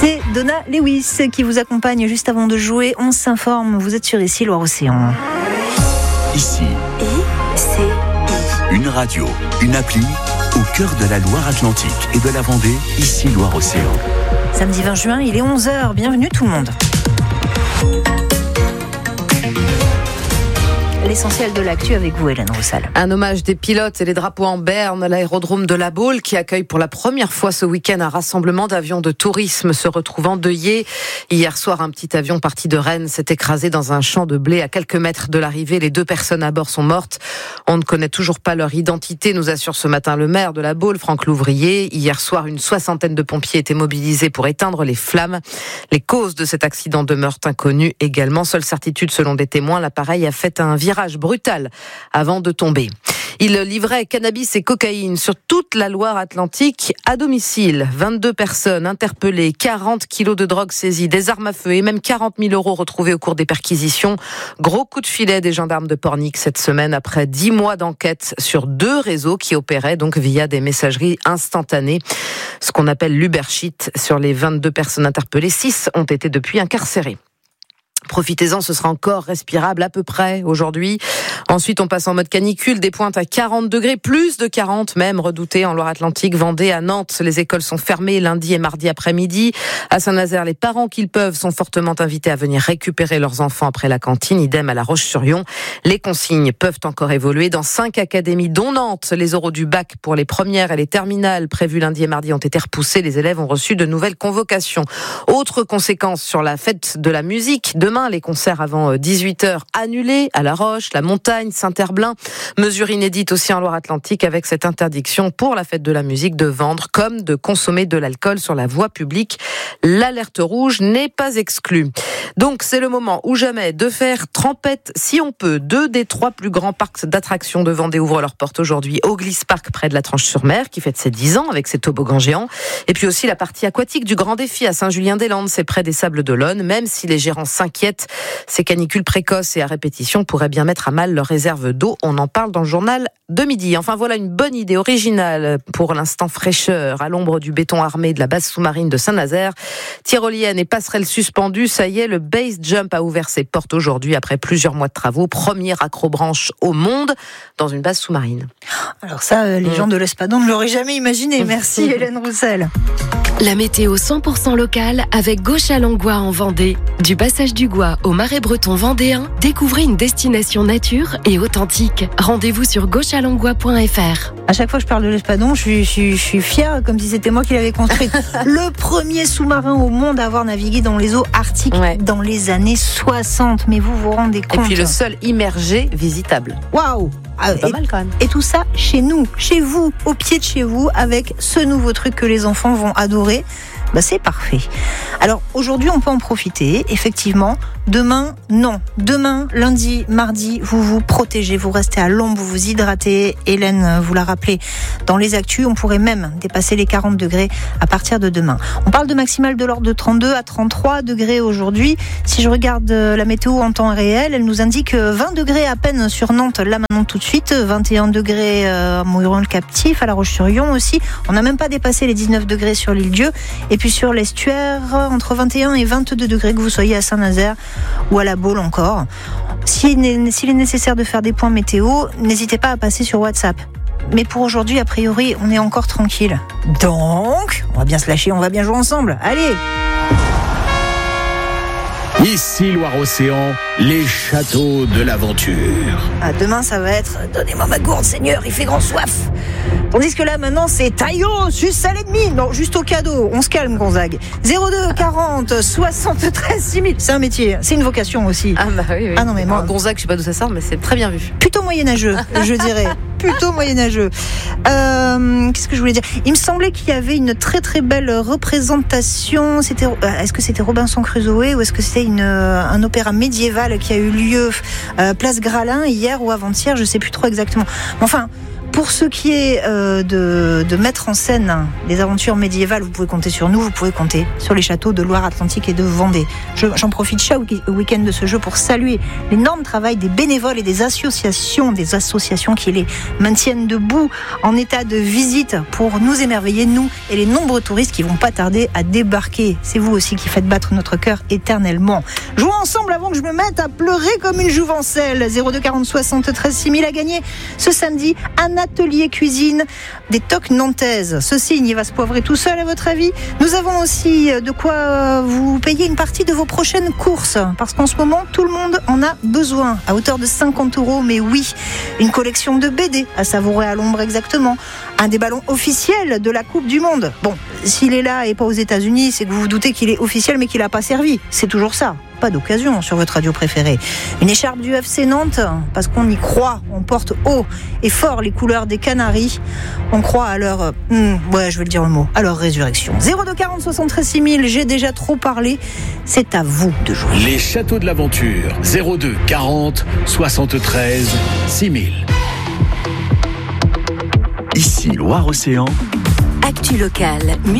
C'est Donna Lewis qui vous accompagne juste avant de jouer. On s'informe, vous êtes sur Ici Loire-Océan. Ici, I-C-I. une radio, une appli au cœur de la Loire-Atlantique et de la Vendée. Ici Loire-Océan. Samedi 20 juin, il est 11h. Bienvenue tout le monde. L'essentiel de l'actu avec vous, Hélène Roussal. Un hommage des pilotes et les drapeaux en berne à l'aérodrome de La Baule qui accueille pour la première fois ce week-end un rassemblement d'avions de tourisme se retrouvant d'Œillé. Hier soir, un petit avion parti de Rennes s'est écrasé dans un champ de blé à quelques mètres de l'arrivée. Les 2 personnes à bord sont mortes. On ne connaît toujours pas leur identité, nous assure ce matin le maire de La Baule, Franck Louvrier. Hier soir, une 60aine de pompiers étaient mobilisés pour éteindre les flammes. Les causes de cet accident demeurent inconnues également. Seule certitude selon des témoins, l'appareil a fait un virage brutal avant de tomber. Il livrait cannabis et cocaïne sur toute la Loire-Atlantique à domicile. 22 personnes interpellées, 40 kilos de drogue saisie, des armes à feu et même 40 000 € retrouvés au cours des perquisitions. Gros coup de filet des gendarmes de Pornic cette semaine après 10 mois d'enquête sur 2 réseaux qui opéraient donc via des messageries instantanées. Ce qu'on appelle l'Ubershit. Sur les 22 personnes interpellées, 6 ont été depuis incarcérées. Profitez-en, ce sera encore respirable à peu près aujourd'hui. Ensuite, on passe en mode canicule, des pointes à 40 degrés, plus de 40 même redoutées en Loire-Atlantique, Vendée, à Nantes. Les écoles sont fermées lundi et mardi après-midi. À Saint-Nazaire, les parents qu'ils peuvent sont fortement invités à venir récupérer leurs enfants après la cantine. Idem à La Roche-sur-Yon. Les consignes peuvent encore évoluer. Dans 5 académies, dont Nantes, les oraux du bac pour les premières et les terminales prévus lundi et mardi ont été repoussés. Les élèves ont reçu de nouvelles convocations. Autre conséquence sur la fête de la musique. Demain, les concerts avant 18h annulés à La Roche, La Montagne, Saint-Herblain. Mesure inédite aussi en Loire-Atlantique avec cette interdiction pour la fête de la musique de vendre comme de consommer de l'alcool sur la voie publique. L'alerte rouge n'est pas exclue. Donc c'est le moment ou jamais de faire trempette si on peut. 2 des 3 plus grands parcs d'attractions de Vendée ouvrent leurs portes aujourd'hui. Oglis Park près de la Tranche-sur-Mer qui fête ses 10 ans avec ses toboggans géants. Et puis aussi la partie aquatique du Grand Défi à Saint-Julien-des-Landes, c'est près des Sables d'Olonne. Même si les gérants s'inquiètent, ces canicules précoces et à répétition pourraient bien mettre à mal leurs réserves d'eau. On en parle dans le journal de midi. Enfin voilà une bonne idée originale pour l'instant fraîcheur à l'ombre du béton armé de la base sous-marine de Saint-Nazaire. Tyrolienne et passerelle suspendue, ça y est, le base jump a ouvert ses portes aujourd'hui après plusieurs mois de travaux. Premier accrobranche au monde dans une base sous-marine. Alors ça, les gens de l'Espadon ne l'auraient jamais imaginé. Merci Hélène Roussel. La météo 100% locale avec Gauche-à-Langlois en Vendée. Du passage du Gois au Marais breton vendéen, découvrez une destination nature et authentique. Rendez-vous sur gauchealanglois.fr. À chaque fois que je parle de l'Espadon, je suis fière, comme si c'était moi qui l'avais construit. Le premier sous-marin au monde à avoir navigué dans les eaux arctiques dans les années 60. Mais vous vous rendez compte? Et puis le seul immergé visitable. Waouh! Pas mal quand même. Et tout ça chez nous, chez vous, au pied de chez vous, avec ce nouveau truc que les enfants vont adorer. C'est parfait. Alors aujourd'hui, on peut en profiter, effectivement. Demain, non. Demain, lundi, mardi, vous vous protégez, vous restez à l'ombre, vous vous hydratez. Hélène vous l'a rappelé dans les actus, on pourrait même dépasser les 40 degrés à partir de demain. On parle de maximale de l'ordre de 32 à 33 degrés aujourd'hui. Si je regarde la météo en temps réel, elle nous indique 20 degrés à peine sur Nantes, là maintenant tout de suite, 21 degrés à Mouilleron-le-Captif, à La Roche-sur-Yon aussi. On n'a même pas dépassé les 19 degrés sur l'île-Dieu. Et puis sur l'estuaire, entre 21 et 22 degrés, que vous soyez à Saint-Nazaire ou à La Baule encore. S'il est nécessaire de faire des points météo, n'hésitez pas à passer sur WhatsApp. Mais pour aujourd'hui, a priori, on est encore tranquille. Donc, on va bien se lâcher, on va bien jouer ensemble. Allez! Ici Loire-Océan, les châteaux de l'aventure. Demain, ça va être « Donnez-moi ma gourde, Seigneur, il fait grand soif !» Tandis que là, maintenant, c'est « Taillot, suce à l'ennemi !» Non, juste au cadeau, on se calme, Gonzague. 02 40 73 6000. C'est un métier, c'est une vocation aussi. Ah bah oui. Ah non, mais moi... Alors, Gonzague, je sais pas d'où ça sort, mais c'est très bien vu. Plutôt moyenâgeux, je dirais. Plutôt moyenâgeux. Qu'est-ce que je voulais dire? Il me semblait qu'il y avait une très très belle représentation. Est-ce que c'était Robinson Crusoe ou est-ce que c'était un opéra médiéval qui a eu lieu place Gralin hier ou avant-hier, je sais plus trop exactement. Enfin, Pour ce qui est de mettre en scène des aventures médiévales, vous pouvez compter sur nous, vous pouvez compter sur les châteaux de Loire-Atlantique et de Vendée. J'en profite chaque week-end de ce jeu pour saluer l'énorme travail des bénévoles et des associations qui les maintiennent debout en état de visite pour nous émerveiller, nous et les nombreux touristes qui vont pas tarder à débarquer. C'est vous aussi qui faites battre notre cœur éternellement. Jouons ensemble avant que je me mette à pleurer comme une jouvencelle. 02 40 73 6000 à gagner ce samedi, un atelier cuisine des toques nantaises. Ce signe, il va se poivrer tout seul à votre avis? Nous avons aussi de quoi vous payer une partie de vos prochaines courses, parce qu'en ce moment, tout le monde en a besoin, à hauteur de 50 €. Mais oui, une collection de BD à savourer à l'ombre exactement. Un des ballons officiels de la Coupe du Monde. Bon, s'il est là et pas aux États-Unis, c'est que vous vous doutez qu'il est officiel mais qu'il n'a pas servi. C'est toujours ça. Pas d'occasion sur votre radio préférée. Une écharpe du FC Nantes, parce qu'on y croit. On porte haut et fort les couleurs des Canaries. On croit à leur... je vais le dire le mot. À leur résurrection. 02 40 73 6000, j'ai déjà trop parlé. C'est à vous de jouer. Les châteaux de l'aventure. 02 40 73 6000. Ici Loire-Océan. Actu locale,